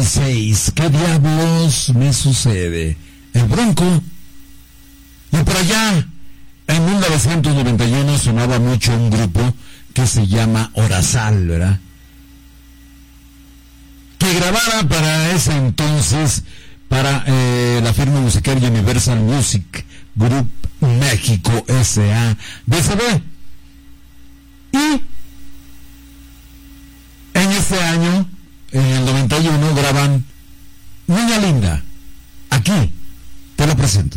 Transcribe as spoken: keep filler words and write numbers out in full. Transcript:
y seis. ¿Qué diablos me sucede? El Bronco. Y por allá, en mil novecientos noventa y uno sonaba mucho un grupo que se llama Orazal, ¿verdad? Que grabara para ese entonces para eh, la firma musical Universal Music Group México S A D C B. Y en este año, en el noventa y uno, graban